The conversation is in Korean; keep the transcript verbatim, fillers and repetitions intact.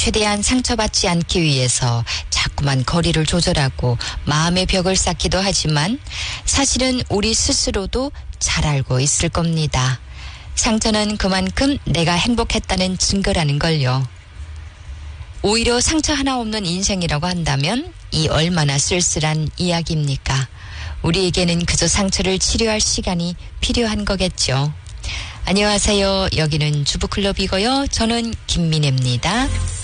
최대한 상처받지 않기 위해서 자꾸만 거리를 조절하고 마음의 벽을 쌓기도 하지만 사실은 우리 스스로도 잘 알고 있을 겁니다. 상처는 그만큼 내가 행복했다는 증거라는 걸요. 오히려 상처 하나 없는 인생이라고 한다면 이 얼마나 쓸쓸한 이야기입니까? 우리에게는 그저 상처를 치료할 시간이 필요한 거겠죠. 안녕하세요. 여기는 주부클럽이고요. 저는 김민혜입니다.